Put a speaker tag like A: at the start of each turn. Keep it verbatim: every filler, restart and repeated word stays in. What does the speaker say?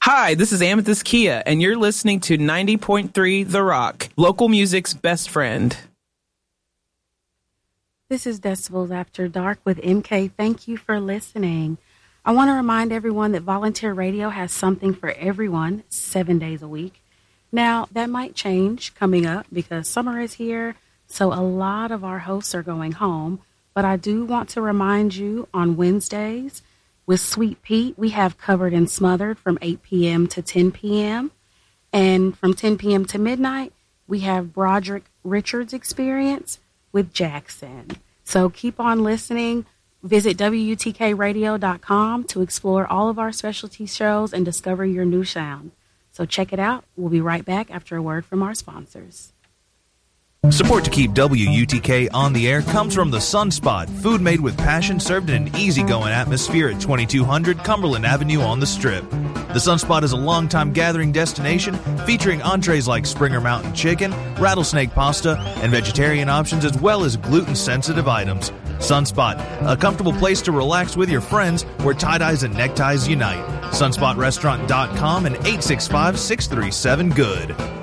A: Hi, this is Amethyst Kia, and you're listening to ninety point three The Rock, local music's best friend.
B: This is Decibels After Dark with M K. Thank you for listening. I want to remind everyone that Volunteer Radio has something for everyone seven days a week. Now, that might change coming up because summer is here, so a lot of our hosts are going home. But I do want to remind you on Wednesdays, with Sweet Pete, we have Covered and Smothered from eight p.m. to ten p.m. And from ten p.m. to midnight, we have Broderick Richards Experience with Jackson. So keep on listening. Visit W U T K radio dot com to explore all of our specialty shows and discover your new sound. So check it out. We'll be right back after a word from our sponsors.
C: Support to keep W U T K on the air comes from the Sunspot, food made with passion served in an easygoing atmosphere at twenty-two hundred Cumberland Avenue on the Strip. The Sunspot is a longtime gathering destination featuring entrees like Springer Mountain Chicken, rattlesnake pasta, and vegetarian options as well as gluten-sensitive items. Sunspot, a comfortable place to relax with your friends where tie-dyes and neckties unite. sunspot restaurant dot com and eight six five, six three seven, good.